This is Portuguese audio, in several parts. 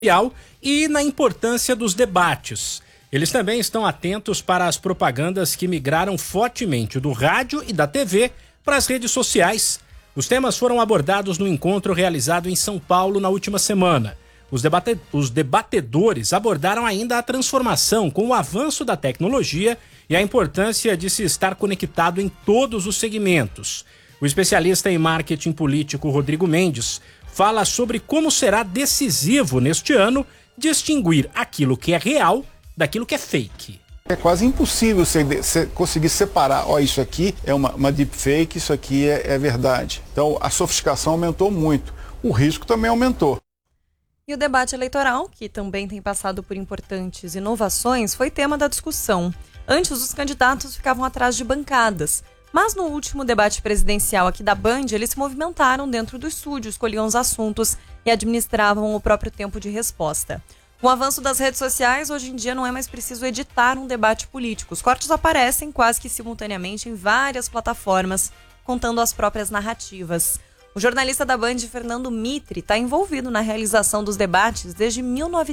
e na importância dos debates. Eles também estão atentos para as propagandas que migraram fortemente do rádio e da TV para as redes sociais. Os temas foram abordados no encontro realizado em São Paulo na última semana. Os debatedores abordaram ainda a transformação com o avanço da tecnologia e a importância de se estar conectado em todos os segmentos. O especialista em marketing político Rodrigo Mendes fala sobre como será decisivo neste ano distinguir aquilo que é real daquilo que é fake. É quase impossível você conseguir separar, isso aqui é uma deepfake, isso aqui é verdade. Então a sofisticação aumentou muito, o risco também aumentou. E o debate eleitoral, que também tem passado por importantes inovações, foi tema da discussão. Antes, os candidatos ficavam atrás de bancadas. Mas no último debate presidencial aqui da Band, eles se movimentaram dentro do estúdio, escolhiam os assuntos e administravam o próprio tempo de resposta. Com o avanço das redes sociais, hoje em dia não é mais preciso editar um debate político. Os cortes aparecem quase que simultaneamente em várias plataformas, contando as próprias narrativas. O jornalista da Band, Fernando Mitre, está envolvido na realização dos debates desde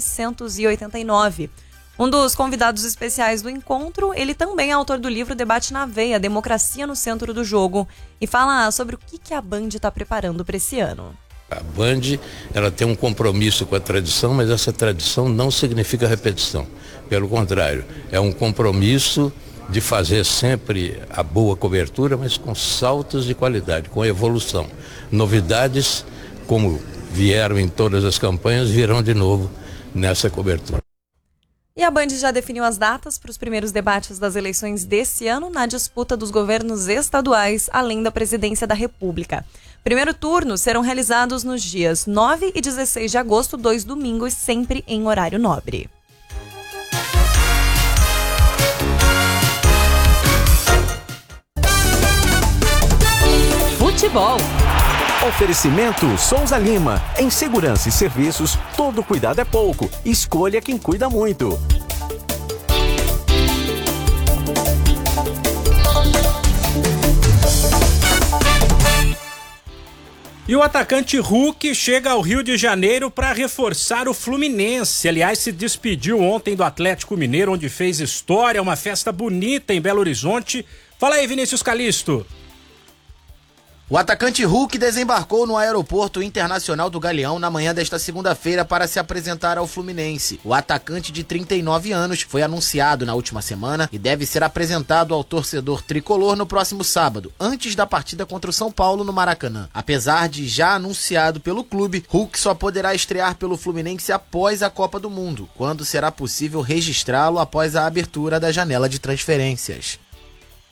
1989. Um dos convidados especiais do encontro, ele também é autor do livro Debate na Veia, Democracia no Centro do Jogo, e fala sobre o que a Band está preparando para esse ano. A Band, ela tem um compromisso com a tradição, mas essa tradição não significa repetição. Pelo contrário, é um compromisso de fazer sempre a boa cobertura, mas com saltos de qualidade, com evolução. Novidades, como vieram em todas as campanhas, virão de novo nessa cobertura. E a Band já definiu as datas para os primeiros debates das eleições desse ano na disputa dos governos estaduais, além da presidência da República. Primeiro turno serão realizados nos dias 9 e 16 de agosto, 2 domingos, sempre em horário nobre. Futebol. Oferecimento Souza Lima. Em segurança e serviços, todo cuidado é pouco. Escolha quem cuida muito. E o atacante Hulk chega ao Rio de Janeiro para reforçar o Fluminense. Aliás, se despediu ontem do Atlético Mineiro, onde fez história, uma festa bonita em Belo Horizonte. Fala aí, Vinícius Calisto. O atacante Hulk desembarcou no Aeroporto Internacional do Galeão na manhã desta segunda-feira para se apresentar ao Fluminense. O atacante de 39 anos foi anunciado na última semana e deve ser apresentado ao torcedor tricolor no próximo sábado, antes da partida contra o São Paulo no Maracanã. Apesar de já anunciado pelo clube, Hulk só poderá estrear pelo Fluminense após a Copa do Mundo, quando será possível registrá-lo após a abertura da janela de transferências.